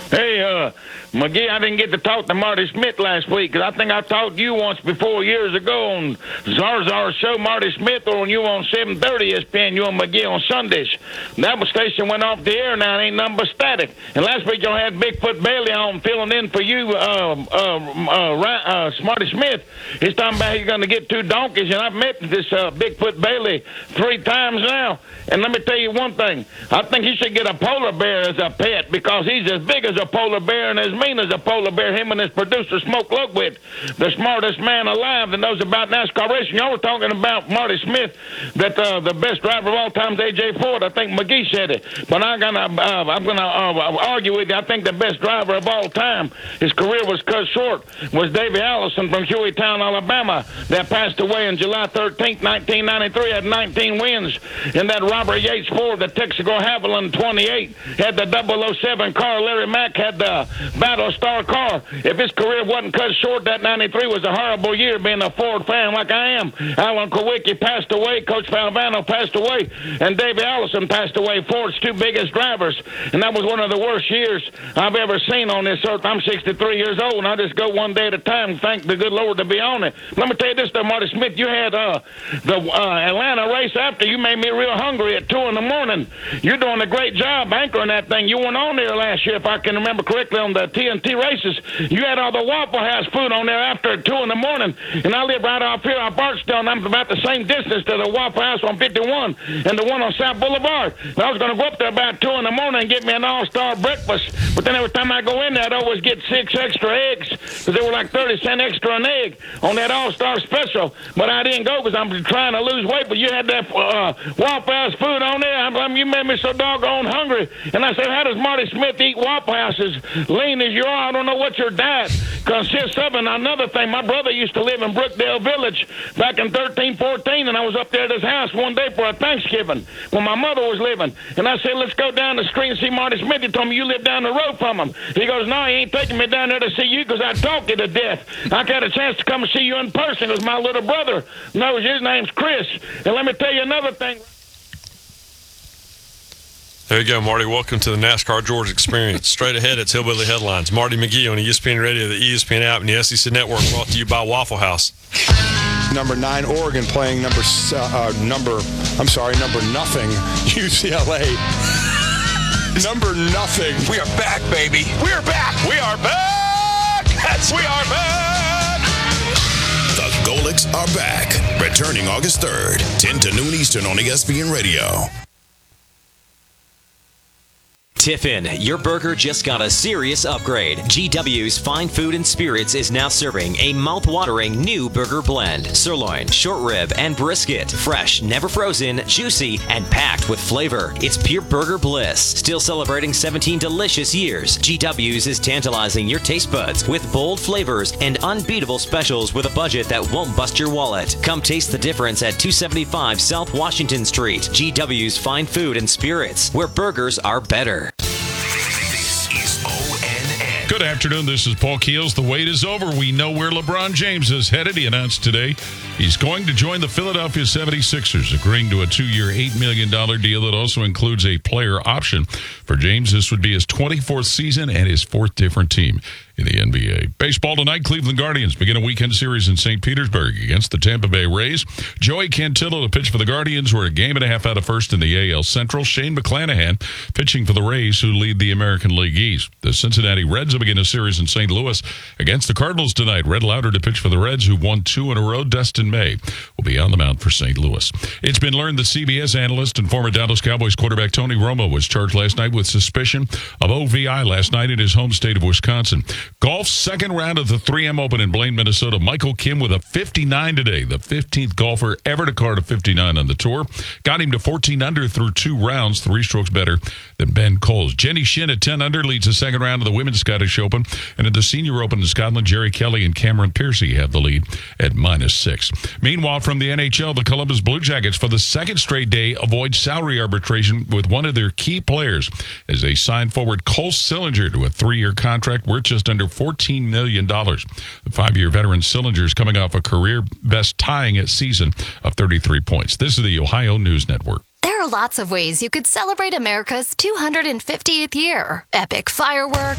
Hey, McGee, I didn't get to talk to Marty Smith last week because I think I talked to you once before years ago on Zarzar's show, Marty Smith, or when you were on 730 ESPN, you and McGee on Sundays. That station went off the air now. It ain't nothing but static. And last week y'all had Bigfoot Bailey on filling in for you, Marty Smith. He's talking about he's going to get 2 donkeys, and I've met this Bigfoot Bailey 3 times now. And let me tell you one thing. I think he should get a polar bear as a pet because he's as big as a polar bear and as mean as a polar bear. Him and his producer, Smoke Lugwit, the smartest man alive that knows about NASCAR racing. Y'all were talking about Marty Smith, that the best driver of all time is A.J. Ford. I think McGee said it. But I'm gonna argue with you. I think the best driver of all time, his career was cut short, was Davey Allison from Hueytown, Alabama, that passed away on July 13th, 1993, had 19 wins in that Robert Yates Ford, the Texaco Haviland 28, had the 007 car. Larry Mack had the Battlestar car. If his career wasn't cut short, that 93 was a horrible year being a Ford fan like I am. Alan Kowicki passed away, Coach Valvano passed away, and Davey Allison passed away, Ford's 2 biggest drivers, and that was one of the worst years I've ever seen on this earth. I'm 63 years old, and I just go one day at a time and thank the good Lord to be on it. Let me tell you this, though, Marty Smith, you had the Atlanta race after. You made me real hungry at 2 in the morning. You're doing a great job anchoring that thing. You weren't on there last year, if I can remember correctly, on the TNT races. You had all the Waffle House food on there after 2 in the morning, and I live right off here on Barstow, and I'm about the same distance to the Waffle House on 51 and the one on South Boulevard. And I was going to go up there about 2 in the morning and get me an all-star breakfast, but then every time I go in there, I'd always get 6 extra eggs because they were like 30 cents extra an egg on that all-star special, but I didn't go because I'm trying to lose weight, but you had that Waffle House food on there. You made me so doggone hungry, and I said, how does Marty Smith eat Waffle House as lean as you are? I don't know what your diet consists of. And another thing, my brother used to live in Brookdale Village back in 1314, and I was up there at his house one day for a Thanksgiving when my mother was living, and I said, let's go down the street and see Marty Smith. He told me, you live down the road from him. He goes, no, he ain't taking me down there to see you because I talk you to death. I got a chance to come and see you in person because my little brother knows his name's Chris. And let me tell you another thing. There you go, Marty. Welcome to the NASCAR Georgia Experience. Straight ahead, it's Hillbilly Headlines. Marty McGee on ESPN Radio, the ESPN app, and the SEC Network, brought to you by Waffle House. Number 9, Oregon playing number nothing, UCLA. Number nothing. We are back, baby. We are back. We are back. We are back. The Golics are back. Returning August 3rd, 10 to noon Eastern on ESPN Radio. Tiffin, your burger just got a serious upgrade. GW's Fine Food and Spirits is now serving a mouth-watering new burger blend. Sirloin, short rib, and brisket. Fresh, never frozen, juicy, and packed with flavor. It's pure burger bliss. Still celebrating 17 delicious years. GW's is tantalizing your taste buds with bold flavors and unbeatable specials with a budget that won't bust your wallet. Come taste the difference at 275 South Washington Street. GW's Fine Food and Spirits, where burgers are better. Good afternoon. This is Paul Keels. The wait is over. We know where LeBron James is headed. He announced today he's going to join the Philadelphia 76ers, agreeing to a 2-year, $8 million deal that also includes a player option. For James, this would be his 24th season and his 4th different team in the NBA. Baseball tonight, Cleveland Guardians begin a weekend series in St. Petersburg against the Tampa Bay Rays. Joey Cantillo to pitch for the Guardians, who are a game and a half out of first in the AL Central. Shane McClanahan pitching for the Rays, who lead the American League East. The Cincinnati Reds will begin a series in St. Louis against the Cardinals tonight. Red Lauder to pitch for the Reds, who won 2 in a row. Dustin May will be on the mound for St. Louis. It's been learned that CBS analyst and former Dallas Cowboys quarterback Tony Romo was charged last night with suspicion of OVI last night in his home state of Wisconsin. Golf's second round of the 3M Open in Blaine, Minnesota. Michael Kim with a 59 today, the 15th golfer ever to card a 59 on the tour. Got him to 14 under through 2 rounds, 3 strokes better than Ben Coles. Jenny Shin at 10 under leads the second round of the Women's Scottish Open. And at the Senior Open in Scotland, Jerry Kelly and Cameron Piercy have the lead at -6. Meanwhile, from the NHL, the Columbus Blue Jackets for the second straight day avoid salary arbitration with one of their key players as they sign forward Cole Sillinger to a 3-year contract worth just under $14 million. The 5-year veteran Sillinger is coming off a career best tying a season of 33 points. This is the Ohio News Network. There are lots of ways you could celebrate America's 250th year. Epic fireworks,